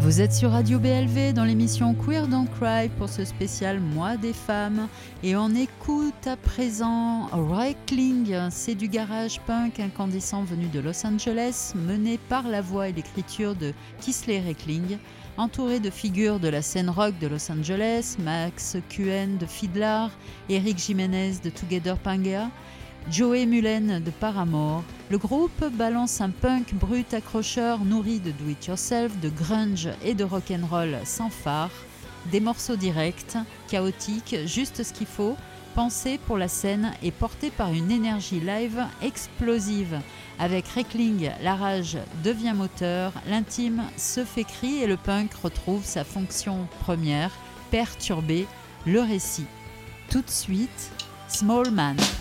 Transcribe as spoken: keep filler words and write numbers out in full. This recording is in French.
Vous êtes sur Radio B L V dans l'émission Queer Don't Cry pour ce spécial Mois des femmes et on écoute à présent Reckling, c'est du garage punk incandescent venu de Los Angeles mené par la voix et l'écriture de Kisley Reckling, entouré de figures de la scène rock de Los Angeles, Max Quen de Fiddler, Eric Jimenez de Together Pangea, Joey Mullen de Paramore. Le groupe balance un punk brut accrocheur nourri de do-it-yourself, de grunge et de rock'n'roll sans phare, des morceaux directs, chaotiques, juste ce qu'il faut, pensés pour la scène et portés par une énergie live explosive. Avec Reckling, la rage devient moteur, l'intime se fait cri et le punk retrouve sa fonction première, perturber le récit. Tout de suite, Small Man.